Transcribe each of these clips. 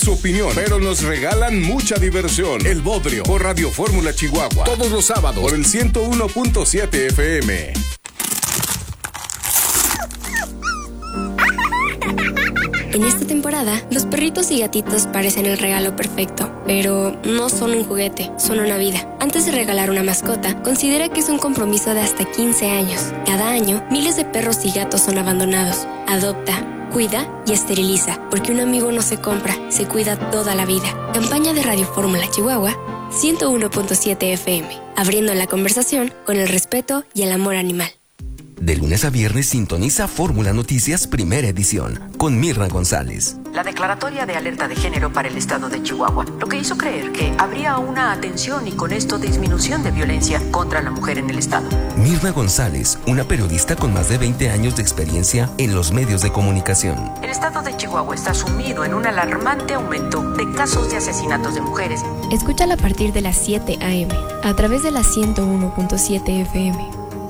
su opinión, pero nos regalan mucha diversión. El Bodrio, por Radio Fórmula Chihuahua. Todos los sábados, por el 101.7 FM. En esta temporada, los perritos y gatitos parecen el regalo perfecto, pero no son un juguete, son una vida. Antes de regalar una mascota, considera que es un compromiso de hasta 15 años. Cada año, miles de perros y gatos son abandonados. Adopta, cuida y esteriliza, porque un amigo no se compra, se cuida toda la vida. Campaña de Radio Fórmula Chihuahua, 101.7 FM, abriendo la conversación con el respeto y el amor animal. De lunes a viernes sintoniza Fórmula Noticias Primera Edición con Mirna González. La declaratoria de alerta de género para el estado de Chihuahua, lo que hizo creer que habría una atención y con esto disminución de violencia contra la mujer en el estado. Mirna González, una periodista con más de 20 años de experiencia en los medios de comunicación. El estado de Chihuahua está sumido en un alarmante aumento de casos de asesinatos de mujeres. Escúchala a partir de las 7 a.m. a través de la 101.7 FM.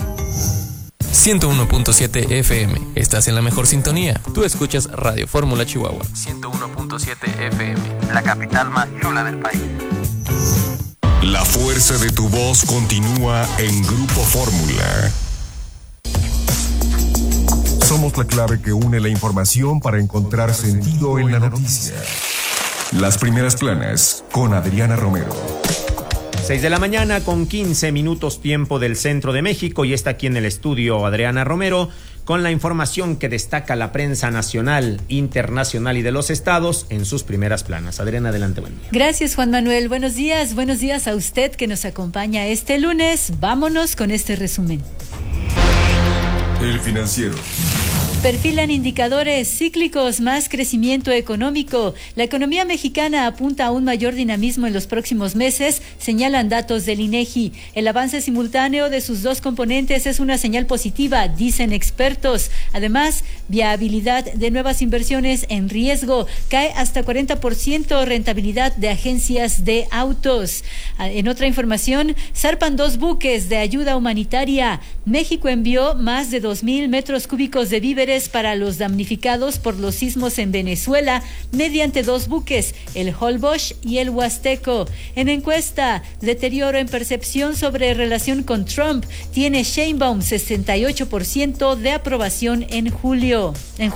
101.7 FM. Estás en la mejor sintonía. Tú escuchas Radio Fórmula Chihuahua. 101.7 FM. La capital más chula del país. La fuerza de tu voz continúa en Grupo Fórmula. Somos la clave que une la información para encontrar sentido en la noticia. Las primeras planas con Adriana Romero. 6 de la mañana con 15 minutos tiempo del centro de México, y está aquí en el estudio Adriana Romero con la información que destaca la prensa nacional, internacional y de los estados en sus primeras planas. Adriana, adelante, buen día. Gracias, Juan Manuel. Buenos días a usted que nos acompaña este lunes. Vámonos con este resumen. El Financiero. Perfilan indicadores cíclicos más crecimiento económico. La economía mexicana apunta a un mayor dinamismo en los próximos meses, señalan datos del INEGI. El avance simultáneo de sus dos componentes es una señal positiva, dicen expertos. Además, viabilidad de nuevas inversiones en riesgo. Cae hasta 40% rentabilidad de agencias de autos. En otra información, zarpan 2 buques de ayuda humanitaria. México envió más de 2,000 metros cúbicos de víveres para los damnificados por los sismos en Venezuela mediante 2 buques, el Holbox y el Huasteco. En encuesta, deterioro en percepción sobre relación con Trump. Tiene Sheinbaum 68% de aprobación en junio.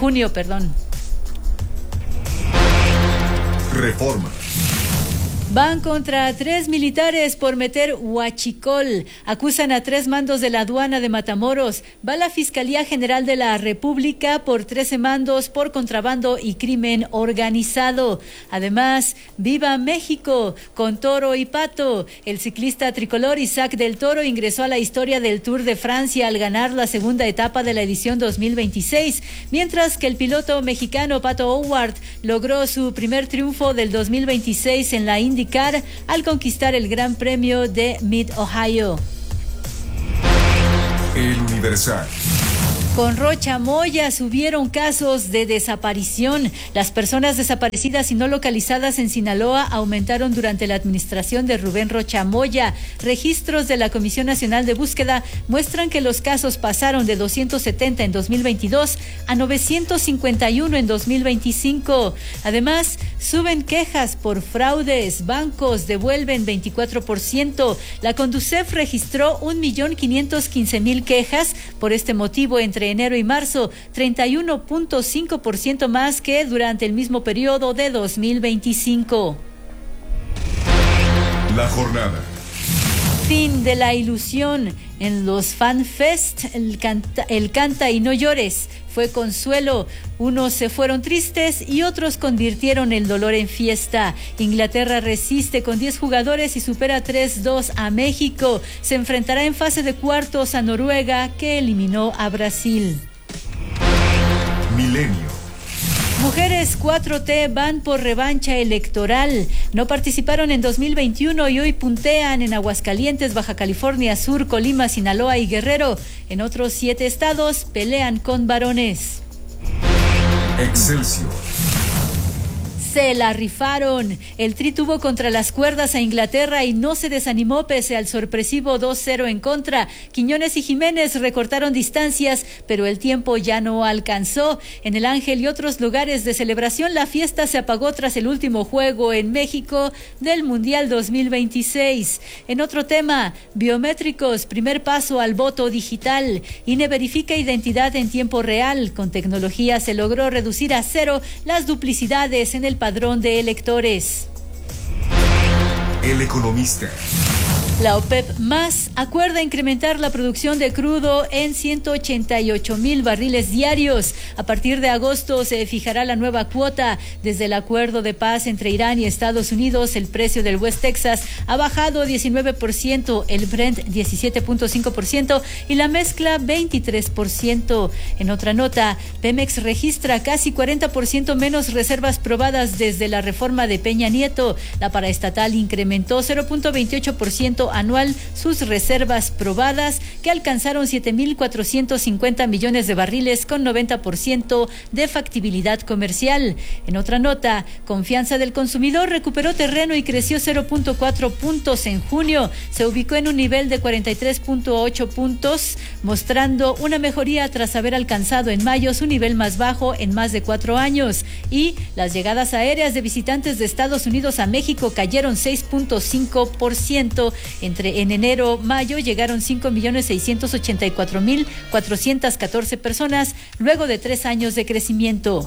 Reforma. Van contra 3 militares por meter huachicol. Acusan a 3 mandos de la aduana de Matamoros. Va la Fiscalía General de la República por 13 mandos por contrabando y crimen organizado. Además, ¡viva México! Con toro y pato. El ciclista tricolor Isaac del Toro ingresó a la historia del Tour de Francia al ganar la segunda etapa de la edición 2026, mientras que el piloto mexicano Pato Howard logró su primer triunfo del 2026 en la IndyCar al conquistar el Gran Premio de Mid-Ohio. El Universal. Con Rocha Moya subieron casos de desaparición. Las personas desaparecidas y no localizadas en Sinaloa aumentaron durante la administración de Rubén Rocha Moya. Registros de la Comisión Nacional de Búsqueda muestran que los casos pasaron de 270 en 2022 a 951 en 2025. Además, suben quejas por fraudes. Bancos devuelven 24%. La Conducef registró 1,515,000 quejas por este motivo entre enero y marzo, 31.5% más que durante el mismo periodo de 2025. La jornada. Fin de la ilusión. En los FanFest, el Canta y no llores fue consuelo. Unos se fueron tristes y otros convirtieron el dolor en fiesta. Inglaterra resiste con 10 jugadores y supera 3-2 a México. Se enfrentará en fase de cuartos a Noruega, que eliminó a Brasil. Milenio. Mujeres 4T van por revancha electoral. No participaron en 2021 y hoy puntean en Aguascalientes, Baja California Sur, Colima, Sinaloa y Guerrero. En otros 7 estados pelean con varones. Excelsior. Se la rifaron. El Tri tuvo contra las cuerdas a Inglaterra y no se desanimó pese al sorpresivo 2-0 en contra. Quiñones y Jiménez recortaron distancias, pero el tiempo ya no alcanzó. En el Ángel y otros lugares de celebración, la fiesta se apagó tras el último juego en México del Mundial 2026. En otro tema, biométricos, primer paso al voto digital. INE verifica identidad en tiempo real. Con tecnología se logró reducir a cero las duplicidades en el padrón de electores. El Economista. La OPEP más acuerda incrementar la producción de crudo en 188,000 barriles diarios. A partir de agosto se fijará la nueva cuota. Desde el acuerdo de paz entre Irán y Estados Unidos, el precio del West Texas ha bajado 19%, el Brent 17.5% y la mezcla 23%. En otra nota, Pemex registra casi 40% menos reservas probadas desde la reforma de Peña Nieto. La paraestatal incrementó 0.28% anual sus reservas probadas, que alcanzaron 7,450 millones de barriles con 90% de factibilidad comercial. En otra nota, confianza del consumidor recuperó terreno y creció 0.4 puntos en junio. Se ubicó en un nivel de 43.8 puntos, mostrando una mejoría tras haber alcanzado en mayo su nivel más bajo en más de 4 años. Y las llegadas aéreas de visitantes de Estados Unidos a México cayeron 6.5%. En enero-mayo llegaron 5,684,414 personas, luego de 3 años de crecimiento.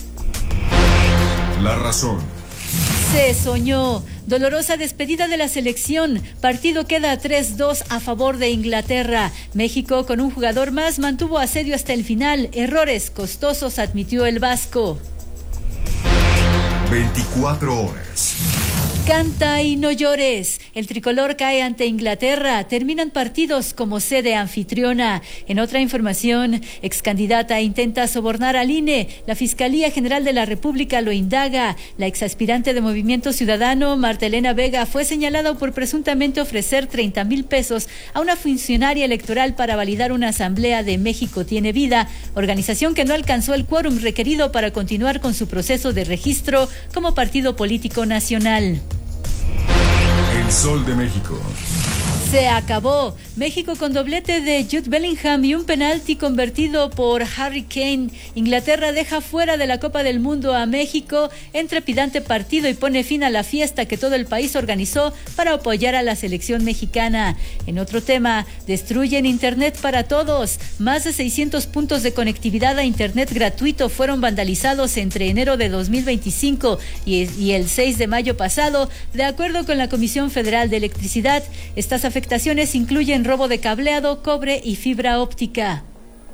La razón. Se soñó. Dolorosa despedida de la selección. Partido queda 3-2 a favor de Inglaterra. México, con un jugador más, mantuvo asedio hasta el final. Errores costosos, admitió el vasco. 24 horas. Canta y no llores. El tricolor cae ante Inglaterra. Terminan partidos como sede anfitriona. En otra información, excandidata intenta sobornar al INE. La Fiscalía General de la República lo indaga. La exaspirante de Movimiento Ciudadano, Marta Elena Vega, fue señalada por presuntamente ofrecer 30,000 pesos a una funcionaria electoral para validar una asamblea de México Tiene Vida, organización que no alcanzó el quórum requerido para continuar con su proceso de registro como partido político nacional. El Sol de México. Se acabó. México con doblete de Jude Bellingham y un penalti convertido por Harry Kane. Inglaterra deja fuera de la Copa del Mundo a México en trepidante partido y pone fin a la fiesta que todo el país organizó para apoyar a la selección mexicana. En otro tema, destruyen Internet para todos. Más de 600 puntos de conectividad a Internet gratuito fueron vandalizados entre enero de 2025 y el 6 de mayo pasado, de acuerdo con la Comisión Federal de Electricidad. Estas afectaciones incluyen robo de cableado, cobre y fibra óptica.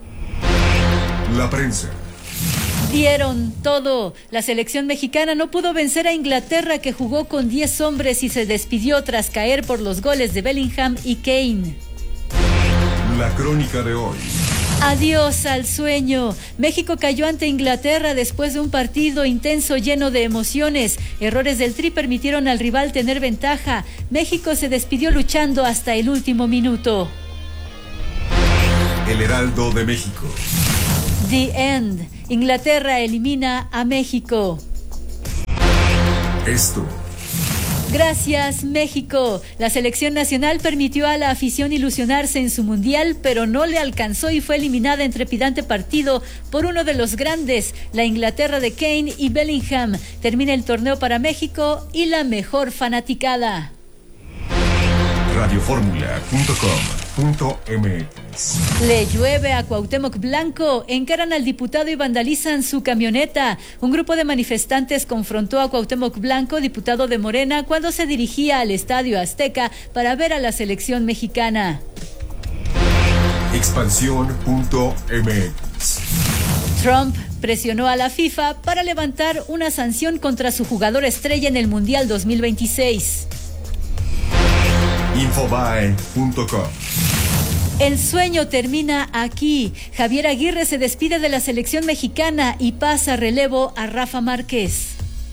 La prensa. Dieron todo. La selección mexicana no pudo vencer a Inglaterra, que jugó con 10 hombres y se despidió tras caer por los goles de Bellingham y Kane. La crónica de hoy. Adiós al sueño. México cayó ante Inglaterra después de un partido intenso lleno de emociones. Errores del Tri permitieron al rival tener ventaja. México se despidió luchando hasta el último minuto. El Heraldo de México. The End. Inglaterra elimina a México. Esto. Gracias, México. La selección nacional permitió a la afición ilusionarse en su mundial, pero no le alcanzó y fue eliminada en trepidante partido por uno de los grandes, la Inglaterra de Kane y Bellingham. Termina el torneo para México y la mejor fanaticada. Radioformula.com.mx. Le llueve a Cuauhtémoc Blanco, encaran al diputado y vandalizan su camioneta. Un grupo de manifestantes confrontó a Cuauhtémoc Blanco, diputado de Morena, cuando se dirigía al Estadio Azteca para ver a la selección mexicana. Expansión.mx. Trump presionó a la FIFA para levantar una sanción contra su jugador estrella en el Mundial 2026. Infobae.com. El sueño termina aquí. Javier Aguirre se despide de la selección mexicana y pasa relevo a Rafa Márquez.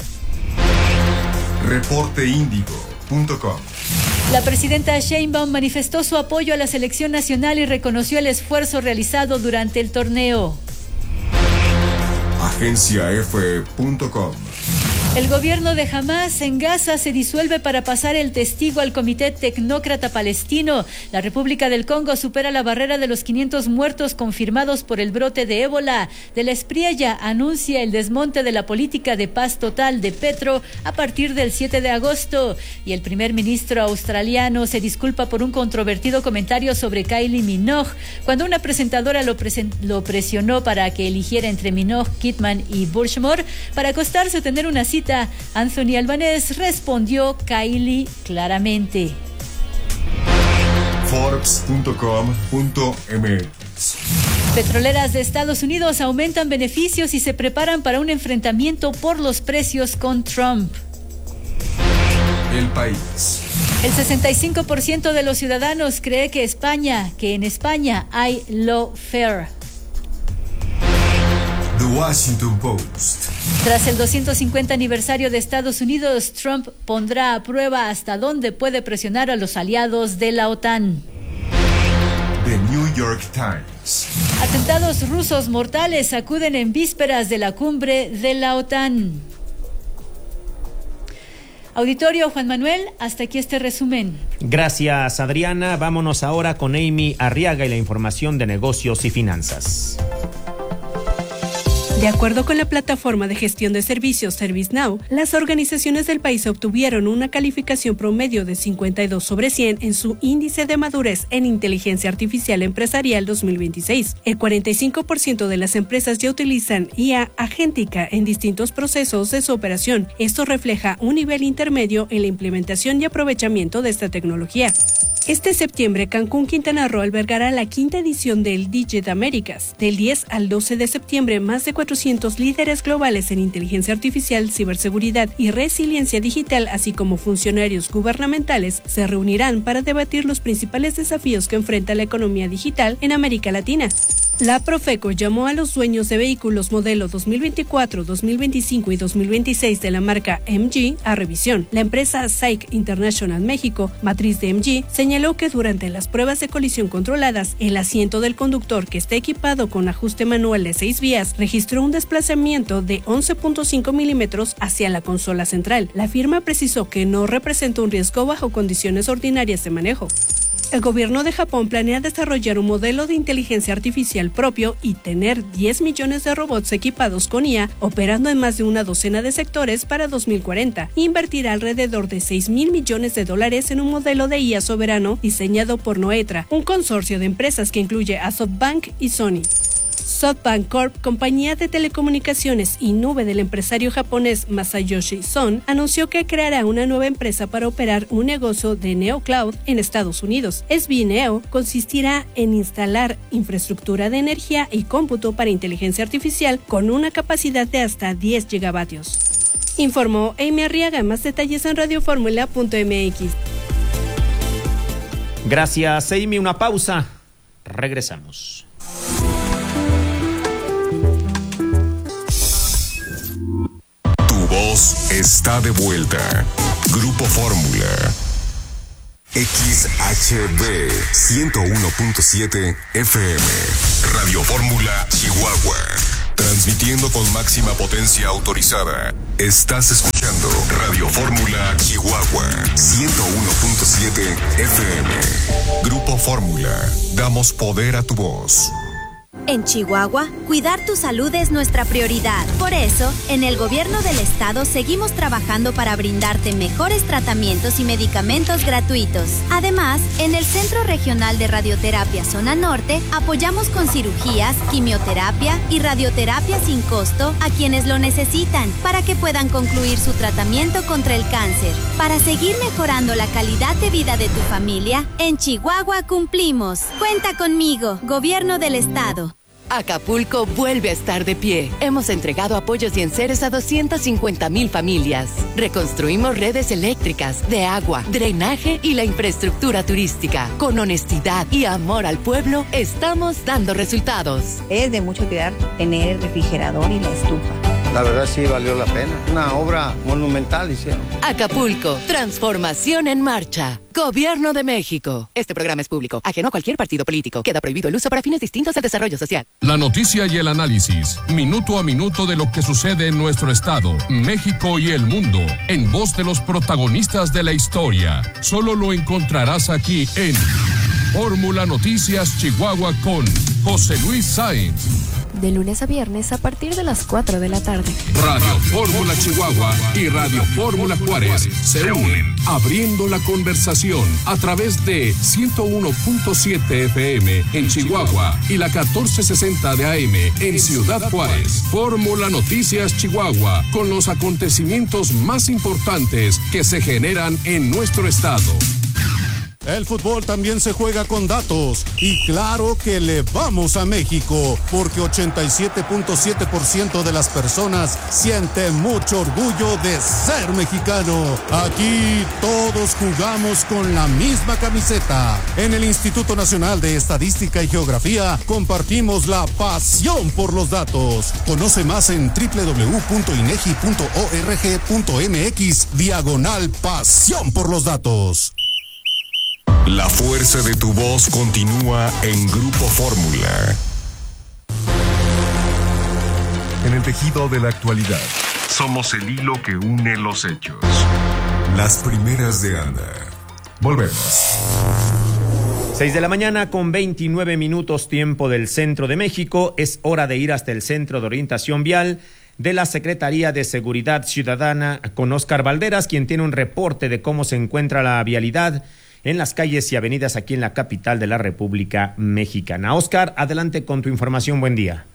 Reporteindigo.com. La presidenta Sheinbaum manifestó su apoyo a la selección nacional y reconoció el esfuerzo realizado durante el torneo. AgenciaF.com. El gobierno de Hamás en Gaza se disuelve para pasar el testigo al Comité Tecnócrata Palestino. La República del Congo supera la barrera de los 500 muertos confirmados por el brote de ébola. De la Espriella anuncia el desmonte de la política de paz total de Petro a partir del 7 de agosto. Y el primer ministro australiano se disculpa por un controvertido comentario sobre Kylie Minogue cuando una presentadora lo presionó para que eligiera entre Minogue, Kidman y Bushmore para acostarse o tener una cita. Anthony Albanese respondió Kylie claramente. Forbes.com.mx. Petroleras de Estados Unidos aumentan beneficios y se preparan para un enfrentamiento por los precios con Trump. El País. El 65% de los ciudadanos cree que en España hay lawfare. The Washington Post. Tras el 250 aniversario de Estados Unidos, Trump pondrá a prueba hasta dónde puede presionar a los aliados de la OTAN. The New York Times. Atentados rusos mortales acuden en vísperas de la cumbre de la OTAN. Auditorio, Juan Manuel, hasta aquí este resumen. Gracias, Adriana. Vámonos ahora con Amy Arriaga y la información de negocios y finanzas. De acuerdo con la plataforma de gestión de servicios ServiceNow, las organizaciones del país obtuvieron una calificación promedio de 52 sobre 100 en su índice de madurez en inteligencia artificial empresarial 2026. El 45% de las empresas ya utilizan IA agéntica en distintos procesos de su operación. Esto refleja un nivel intermedio en la implementación y aprovechamiento de esta tecnología. Este septiembre, Cancún, Quintana Roo albergará la 5ª edición del Digit Américas. Del 10 al 12 de septiembre, más de 400 líderes globales en inteligencia artificial, ciberseguridad y resiliencia digital, así como funcionarios gubernamentales, se reunirán para debatir los principales desafíos que enfrenta la economía digital en América Latina. La Profeco llamó a los dueños de vehículos modelo 2024, 2025 y 2026 de la marca MG a revisión. La empresa SAIC International México, matriz de MG, señaló que durante las pruebas de colisión controladas, el asiento del conductor, que está equipado con ajuste manual de 6 vías, registró un desplazamiento de 11.5 milímetros hacia la consola central. La firma precisó que no representa un riesgo bajo condiciones ordinarias de manejo. El gobierno de Japón planea desarrollar un modelo de inteligencia artificial propio y tener 10 millones de robots equipados con IA operando en más de una docena de sectores para 2040. Invertirá alrededor de $6,000 millones en un modelo de IA soberano diseñado por Noetra, un consorcio de empresas que incluye a SoftBank y Sony. SoftBank Corp, compañía de telecomunicaciones y nube del empresario japonés Masayoshi Son, anunció que creará una nueva empresa para operar un negocio de NeoCloud en Estados Unidos. SBNeo consistirá en instalar infraestructura de energía y cómputo para inteligencia artificial con una capacidad de hasta 10 gigavatios. Informó Amy Arriaga. Más detalles en radioformula.mx. Gracias, Amy. Una pausa. Regresamos. Voz está de vuelta. Grupo Fórmula. XHB 101.7 FM. Radio Fórmula Chihuahua. Transmitiendo con máxima potencia autorizada. Estás escuchando Radio Fórmula Chihuahua 101.7 FM. Grupo Fórmula. Damos poder a tu voz. En Chihuahua, cuidar tu salud es nuestra prioridad. Por eso, en el gobierno del estado seguimos trabajando para brindarte mejores tratamientos y medicamentos gratuitos. Además, en el Centro Regional de Radioterapia Zona Norte, apoyamos con cirugías, quimioterapia y radioterapia sin costo a quienes lo necesitan para que puedan concluir su tratamiento contra el cáncer. Para seguir mejorando la calidad de vida de tu familia, en Chihuahua cumplimos. Cuenta conmigo, Gobierno del Estado. Acapulco vuelve a estar de pie. Hemos entregado apoyos y enseres a 250,000 familias. Reconstruimos redes eléctricas, de agua, drenaje y la infraestructura turística. Con honestidad y amor al pueblo, estamos dando resultados. Es de mucho cuidar tener el refrigerador y la estufa. La verdad sí valió la pena. Una obra monumental hicieron. Acapulco, transformación en marcha. Gobierno de México. Este programa es público, ajeno a cualquier partido político. Queda prohibido el uso para fines distintos al desarrollo social. La noticia y el análisis, minuto a minuto de lo que sucede en nuestro estado, México y el mundo, en voz de los protagonistas de la historia. Solo lo encontrarás aquí en Fórmula Noticias Chihuahua con José Luis Sáenz. De lunes a viernes a partir de las 4 de la tarde. Radio Fórmula Chihuahua y Radio Fórmula Juárez se unen, abriendo la conversación a través de 101.7 FM en Chihuahua y la 1460 de AM en Ciudad Juárez. Fórmula Noticias Chihuahua, con los acontecimientos más importantes que se generan en nuestro estado. El fútbol también se juega con datos y claro que le vamos a México porque 87.7% de las personas sienten mucho orgullo de ser mexicano. Aquí todos jugamos con la misma camiseta. En el Instituto Nacional de Estadística y Geografía compartimos la pasión por los datos. Conoce más en www.inegi.org.mx/pasión por los datos. La fuerza de tu voz continúa en Grupo Fórmula. En el tejido de la actualidad, somos el hilo que une los hechos. Las primeras de Anda. Volvemos. 6 de la mañana con 29 minutos tiempo del centro de México. Es hora de ir hasta el Centro de Orientación Vial de la Secretaría de Seguridad Ciudadana con Óscar Valderas, quien tiene un reporte de cómo se encuentra la vialidad en las calles y avenidas aquí en la capital de la República Mexicana. Óscar, adelante con tu información. Buen día.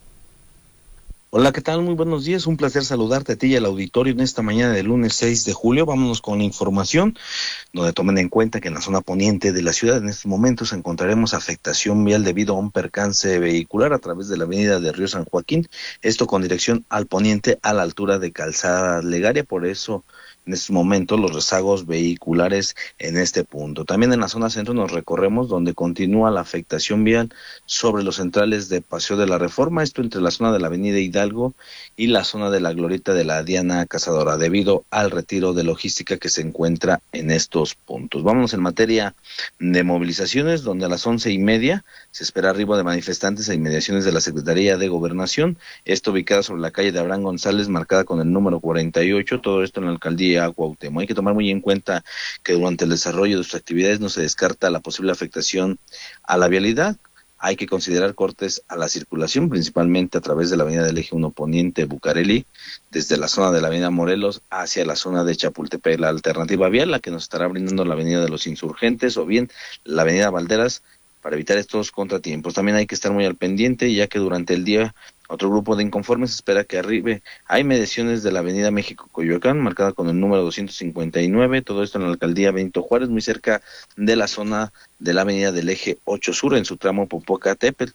Hola, ¿qué tal? Muy buenos días. Un placer saludarte a ti y al auditorio en esta mañana del lunes 6 de julio. Vámonos con la información, donde tomen en cuenta que en la zona poniente de la ciudad en estos momentos encontraremos afectación vial debido a un percance vehicular a través de la avenida de Río San Joaquín, esto con dirección al poniente a la altura de Calzada Legaria. Por eso en estos momentos los rezagos vehiculares en este punto. También en la zona centro nos recorremos donde continúa la afectación vial sobre los centrales de Paseo de la Reforma, esto entre la zona de la avenida Hidalgo y la zona de la glorieta de la Diana Cazadora, debido al retiro de logística que se encuentra en estos puntos. Vámonos en materia de movilizaciones, donde a las 11:30 se espera arribo de manifestantes a inmediaciones de la Secretaría de Gobernación, esto ubicada sobre la calle de Abraham González, marcada con el número 48, todo esto en la alcaldía Cuauhtémoc. Hay que tomar muy en cuenta que durante el desarrollo de sus actividades no se descarta la posible afectación a la vialidad. Hay que considerar cortes a la circulación, principalmente a través de la avenida del Eje 1 Poniente Bucareli, desde la zona de la avenida Morelos hacia la zona de Chapultepec. La alternativa vial, la que nos estará brindando la avenida de los Insurgentes o bien la avenida Valderas, para evitar estos contratiempos. También hay que estar muy al pendiente, ya que durante el día otro grupo de inconformes espera que arribe a inmediaciones de la avenida México-Coyoacán, marcada con el número 259, todo esto en la alcaldía Benito Juárez, muy cerca de la zona de la avenida del Eje 8 Sur, en su tramo Popocatépetl.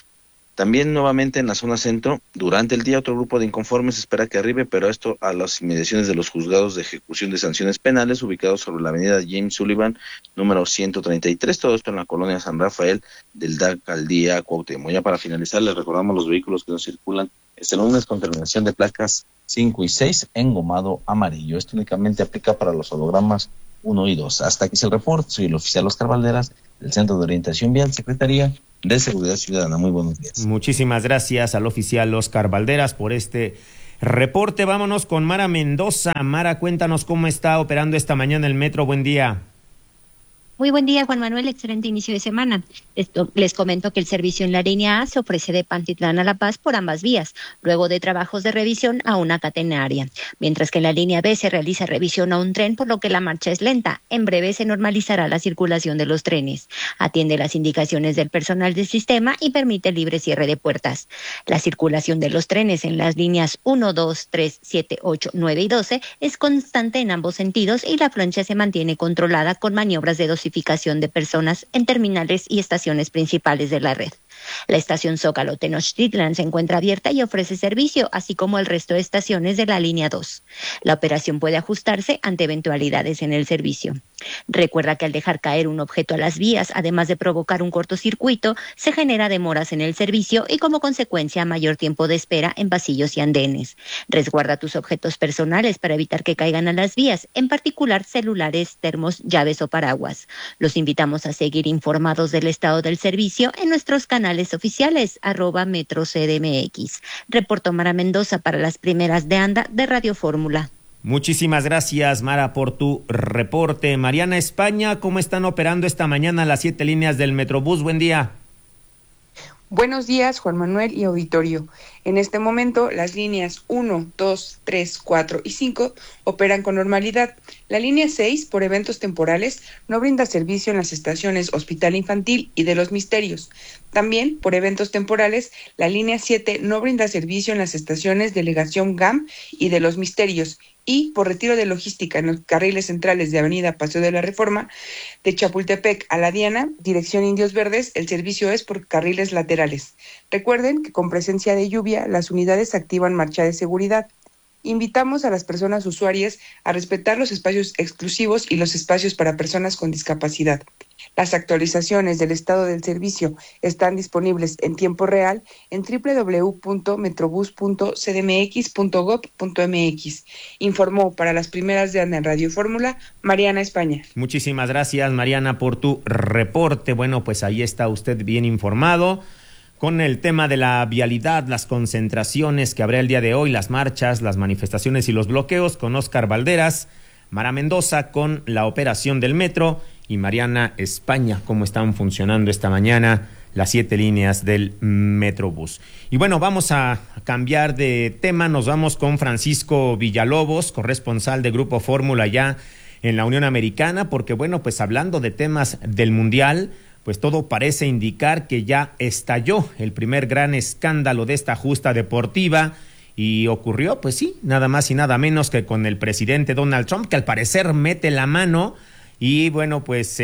También nuevamente en la zona centro, durante el día otro grupo de inconformes espera que arribe, pero esto a las inmediaciones de los juzgados de ejecución de sanciones penales ubicados sobre la avenida James Sullivan, número 133, todo esto en la colonia San Rafael del alcaldía Cuauhtémoc. Ya para finalizar, les recordamos los vehículos que no circulan este lunes con terminación de placas 5 y 6 en gomado amarillo. Esto únicamente aplica para los hologramas 1 y 2. Hasta aquí es el reporte. Soy el oficial Óscar Valderas del Centro de Orientación Vial, Secretaría de Seguridad Ciudadana. Muy buenos días. Muchísimas gracias al oficial Óscar Valderas por este reporte. Vámonos con Mara Mendoza. Mara, cuéntanos cómo está operando esta mañana el metro. Buen día. Muy buen día, Juan Manuel. Excelente inicio de semana. Les comento que el servicio en la línea A se ofrece de Pantitlán a La Paz por ambas vías, luego de trabajos de revisión a una catenaria. Mientras que en la línea B se realiza revisión a un tren, por lo que la marcha es lenta. En breve se normalizará la circulación de los trenes. Atiende las indicaciones del personal del sistema y permite libre cierre de puertas. La circulación de los trenes en las líneas 1, 2, 3, 7, 8, 9 y 12 es constante en ambos sentidos y la afluencia se mantiene controlada con maniobras de dosificación de personas en terminales y estaciones principales de la red. La estación Zócalo Tenochtitlan se encuentra abierta y ofrece servicio, así como el resto de estaciones de la línea 2. La operación puede ajustarse ante eventualidades en el servicio. Recuerda que al dejar caer un objeto a las vías, además de provocar un cortocircuito, se genera demoras en el servicio y como consecuencia mayor tiempo de espera en pasillos y andenes. Resguarda tus objetos personales para evitar que caigan a las vías, en particular celulares, termos, llaves o paraguas. Los invitamos a seguir informados del estado del servicio en nuestros canales oficiales, @MetroCDMX. Reportó Mara Mendoza para las primeras de ANDA de Radio Fórmula. Muchísimas gracias, Mara, por tu reporte. Mariana España, ¿cómo están operando esta mañana las 7 líneas del Metrobús? Buen día. Buenos días, Juan Manuel y auditorio. En este momento, las líneas 1, 2, 3, 4 y 5 operan con normalidad. La línea 6, por eventos temporales, no brinda servicio en las estaciones Hospital Infantil y de Los Misterios. También, por eventos temporales, la línea 7 no brinda servicio en las estaciones Delegación GAM y de Los Misterios. Y por retiro de logística en los carriles centrales de Avenida Paseo de la Reforma, de Chapultepec a La Diana, dirección Indios Verdes, el servicio es por carriles laterales. Recuerden que con presencia de lluvia, las unidades activan marcha de seguridad. Invitamos a las personas usuarias a respetar los espacios exclusivos y los espacios para personas con discapacidad. Las actualizaciones del estado del servicio están disponibles en tiempo real en www.metrobus.cdmx.gov.mx. Informó para las primeras de ANDA en Radio Fórmula, Mariana España. Muchísimas gracias, Mariana, por tu reporte. Bueno, pues ahí está usted bien informado con el tema de la vialidad, las concentraciones que habrá el día de hoy, las marchas, las manifestaciones y los bloqueos, con Óscar Valderas, Mara Mendoza con la operación del metro y Mariana España, cómo están funcionando esta mañana las 7 líneas del Metrobús. Y bueno, vamos a cambiar de tema, nos vamos con Francisco Villalobos, corresponsal de Grupo Fórmula ya en la Unión Americana, porque bueno, pues hablando de temas del Mundial, pues todo parece indicar que ya estalló el primer gran escándalo de esta justa deportiva y ocurrió, pues sí, nada más y nada menos que con el presidente Donald Trump, que al parecer mete la mano y bueno, pues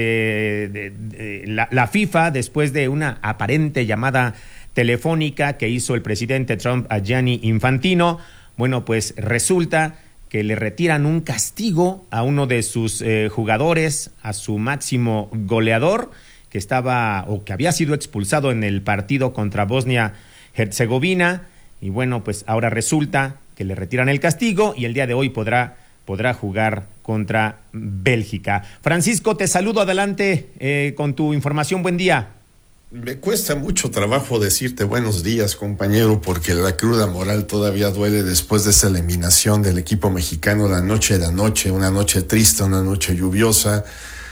la FIFA, después de una aparente llamada telefónica que hizo el presidente Trump a Gianni Infantino, bueno, pues resulta que le retiran un castigo a uno de sus jugadores, a su máximo goleador, que estaba o que había sido expulsado en el partido contra Bosnia-Herzegovina, y bueno, pues ahora resulta que le retiran el castigo y el día de hoy podrá jugar contra Bélgica. Francisco, te saludo, adelante con tu información, buen día. Me cuesta mucho trabajo decirte buenos días, compañero, porque la cruda moral todavía duele después de esa eliminación del equipo mexicano la noche de anoche, una noche triste, una noche lluviosa.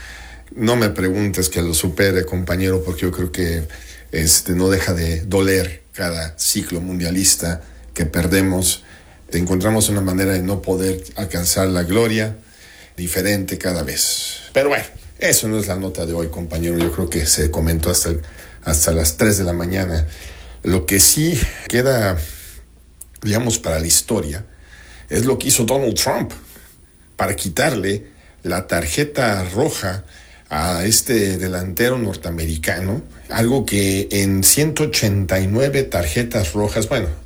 No me preguntes que lo supere, compañero, porque yo creo que no deja de doler cada ciclo mundialista que perdemos. Encontramos una manera de no poder alcanzar la gloria diferente cada vez. Pero bueno, eso no es la nota de hoy, compañero. Yo creo que se comentó hasta las 3 de la mañana. Lo que sí queda, digamos, para la historia es lo que hizo Donald Trump para quitarle la tarjeta roja a este delantero norteamericano, algo que en 189 tarjetas rojas,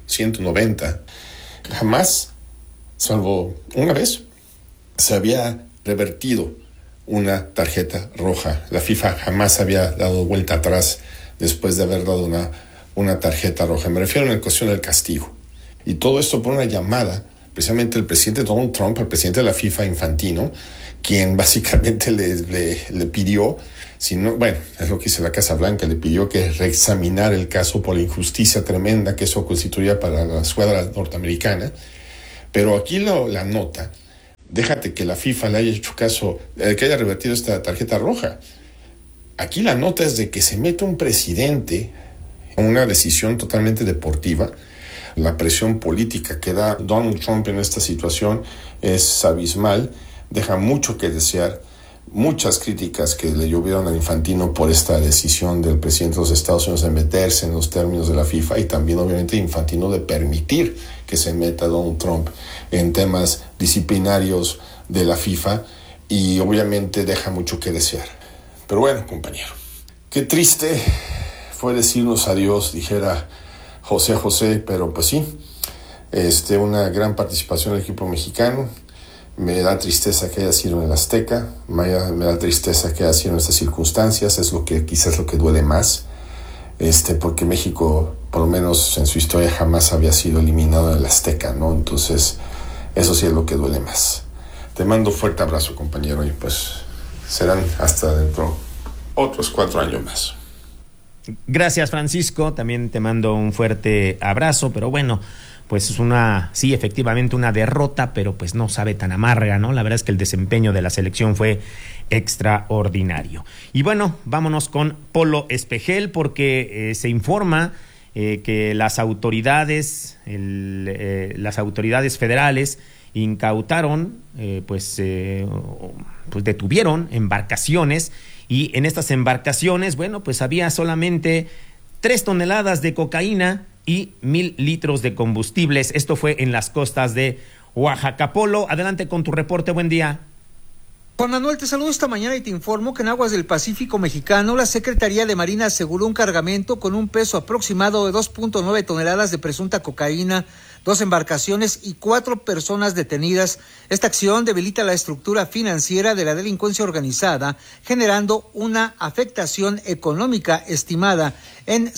190, jamás, salvo una vez, se había revertido una tarjeta roja. La FIFA jamás había dado vuelta atrás después de haber dado una tarjeta roja. Me refiero a la cuestión del castigo. Y todo esto por una llamada, precisamente el presidente Donald Trump, al presidente de la FIFA, Infantino, quien básicamente le pidió, es lo que dice la Casa Blanca, le pidió que reexaminara el caso por la injusticia tremenda que eso constituía para la escuadra norteamericana. Pero aquí la nota, déjate que la FIFA le haya hecho caso, que haya revertido esta tarjeta roja. Aquí la nota es de que se mete un presidente en una decisión totalmente deportiva. La presión política que da Donald Trump en esta situación es abismal, deja mucho que desear. Muchas críticas que le llovieron a Infantino por esta decisión del presidente de los Estados Unidos de meterse en los términos de la FIFA, y también obviamente Infantino de permitir que se meta Donald Trump en temas disciplinarios de la FIFA, y obviamente deja mucho que desear. Pero bueno, compañero, qué triste fue decirnos adiós, dijera José, pero pues sí, una gran participación del equipo mexicano. Me da tristeza que haya sido en el Azteca, me da tristeza que haya sido en estas circunstancias, es quizás lo que duele más, porque México, por lo menos en su historia, jamás había sido eliminado en el Azteca, ¿no? Entonces, eso sí es lo que duele más. Te mando un fuerte abrazo, compañero, y pues serán hasta dentro otros 4 años más. Gracias, Francisco, también te mando un fuerte abrazo, pero bueno, pues es sí, efectivamente una derrota, pero pues no sabe tan amarga, ¿no? La verdad es que el desempeño de la selección fue extraordinario. Y bueno, vámonos con Polo Espejel, porque se informa que las autoridades federales incautaron, detuvieron embarcaciones, y en estas embarcaciones, bueno, pues había solamente 3 toneladas de cocaína y 1,000 litros de combustibles. Esto fue en las costas de Oaxaca. Polo, adelante con tu reporte, buen día. Juan Manuel, te saludo esta mañana y te informo que en aguas del Pacífico mexicano, la Secretaría de Marina aseguró un cargamento con un peso aproximado de 2.9 toneladas de presunta cocaína, 2 embarcaciones y 4 personas detenidas. Esta acción debilita la estructura financiera de la delincuencia organizada, generando una afectación económica estimada en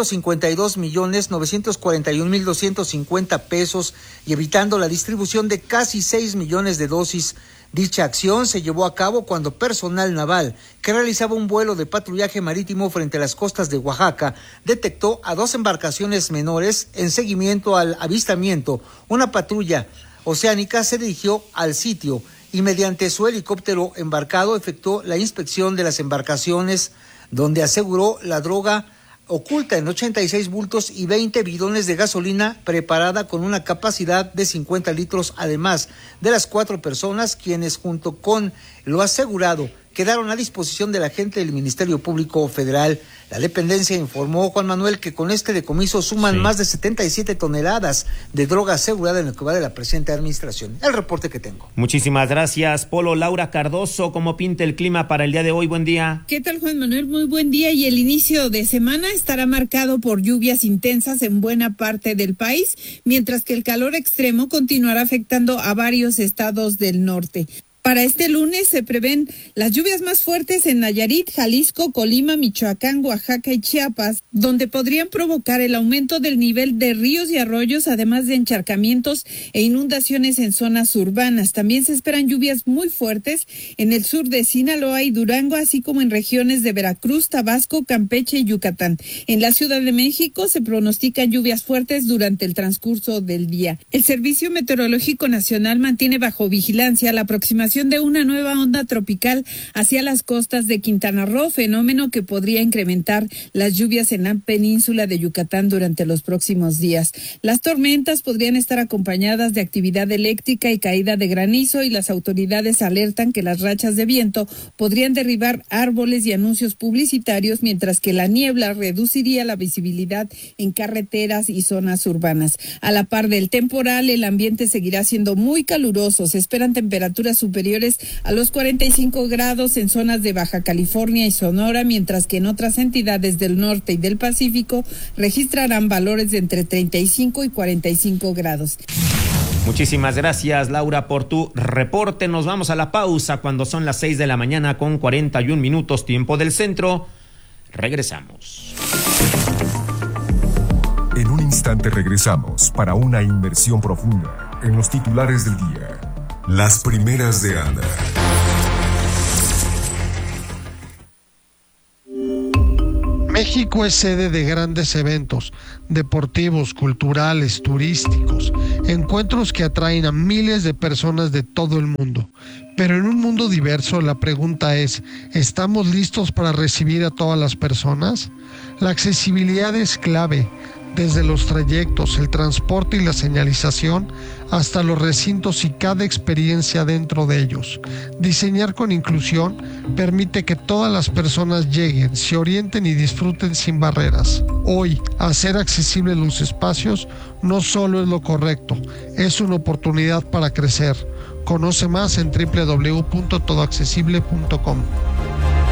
652,941,250 pesos y evitando la distribución de casi 6 millones de dosis. Dicha acción se llevó a cabo cuando personal naval que realizaba un vuelo de patrullaje marítimo frente a las costas de Oaxaca detectó a 2 embarcaciones menores. En seguimiento al avistamiento, una patrulla oceánica se dirigió al sitio y mediante su helicóptero embarcado efectuó la inspección de las embarcaciones, donde aseguró la droga oculta en 86 bultos y 20 bidones de gasolina preparada con una capacidad de 50 litros, además de las 4 personas quienes, junto con lo asegurado, quedaron a disposición de la agente del Ministerio Público Federal. La dependencia informó, Juan Manuel, que con este decomiso suman más de 77 toneladas de droga asegurada en lo que va de la presente administración. El reporte que tengo. Muchísimas gracias, Polo. Laura Cardoso, ¿cómo pinta el clima para el día de hoy? Buen día. ¿Qué tal, Juan Manuel? Muy buen día, y el inicio de semana estará marcado por lluvias intensas en buena parte del país, mientras que el calor extremo continuará afectando a varios estados del norte. Para este lunes se prevén las lluvias más fuertes en Nayarit, Jalisco, Colima, Michoacán, Oaxaca y Chiapas, donde podrían provocar el aumento del nivel de ríos y arroyos, además de encharcamientos e inundaciones en zonas urbanas. También se esperan lluvias muy fuertes en el sur de Sinaloa y Durango, así como en regiones de Veracruz, Tabasco, Campeche y Yucatán. En la Ciudad de México se pronostican lluvias fuertes durante el transcurso del día. El Servicio Meteorológico Nacional mantiene bajo vigilancia la aproximación de una nueva onda tropical hacia las costas de Quintana Roo, fenómeno que podría incrementar las lluvias en la península de Yucatán durante los próximos días. Las tormentas podrían estar acompañadas de actividad eléctrica y caída de granizo, y las autoridades alertan que las rachas de viento podrían derribar árboles y anuncios publicitarios, mientras que la niebla reduciría la visibilidad en carreteras y zonas urbanas. A la par del temporal, el ambiente seguirá siendo muy caluroso. Se esperan temperaturas superiores a los 45 grados en zonas de Baja California y Sonora, mientras que en otras entidades del norte y del Pacífico registrarán valores de entre 35 y 45 grados. Muchísimas gracias, Laura, por tu reporte. Nos vamos a la pausa cuando son las 6 de la mañana con 41 minutos, tiempo del centro. Regresamos. En un instante regresamos para una inmersión profunda en los titulares del día. Las primeras de Ana. México es sede de grandes eventos deportivos, culturales, turísticos, encuentros que atraen a miles de personas de todo el mundo. Pero en un mundo diverso, la pregunta es, ¿estamos listos para recibir a todas las personas? La accesibilidad es clave, desde los trayectos, el transporte y la señalización, hasta los recintos y cada experiencia dentro de ellos. Diseñar con inclusión permite que todas las personas lleguen, se orienten y disfruten sin barreras. Hoy, hacer accesibles los espacios no solo es lo correcto, es una oportunidad para crecer. Conoce más en www.todoaccesible.com.